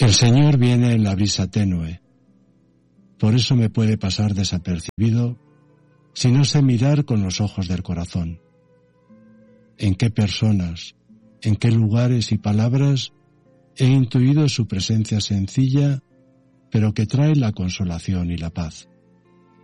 El Señor viene en la brisa tenue. Por eso me puede pasar desapercibido si no sé mirar con los ojos del corazón. ¿En qué personas, en qué lugares y palabras he intuido su presencia sencilla, pero que trae la consolación y la paz?